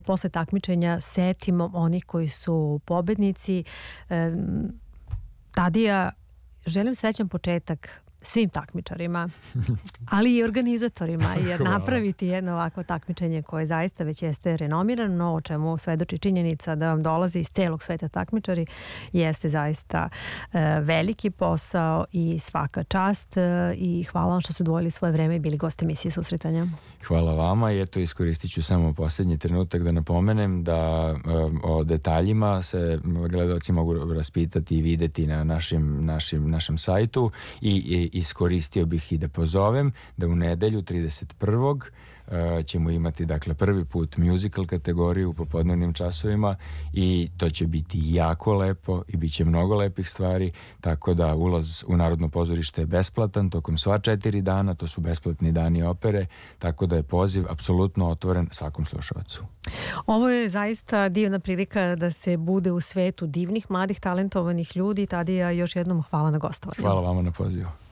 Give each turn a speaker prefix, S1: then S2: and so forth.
S1: posle takmičenja setimo onih koji su pobednici. Tadija, želim srećan početak svim takmičarima, ali i organizatorima, jer napraviti jedno ovako takmičenje koje zaista već jeste renomirano, o čemu svedoči činjenica da vam dolazi iz celog sveta takmičari, jeste zaista veliki posao i svaka čast i hvala vam što ste odvojili svoje vreme i bili gost emisije Susretanja.
S2: Hvala vama i eto iskoristit ću samo posljednji trenutak da napomenem da o detaljima se gledaoci mogu raspitati i videti na našem sajtu i iskoristio bih i da pozovem da u nedelju 31. ćemo imati dakle prvi put musical kategoriju u popodnevnim časovima i to će biti jako lepo i bit će mnogo lepih stvari, tako da ulaz u Narodno pozorište je besplatan tokom sva 4 dana, to su besplatni dani opere, tako da je poziv apsolutno otvoren svakom slušalcu.
S1: Ovo je zaista divna prilika da se bude u svetu divnih, mladih, talentovanih ljudi. Tadija, još jednom hvala na gostovanju.
S2: Hvala vama na pozivu.